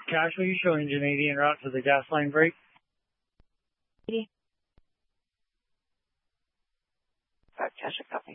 Cash, will you show engine 80 en route to the gas line break? 80. Cash, a couple.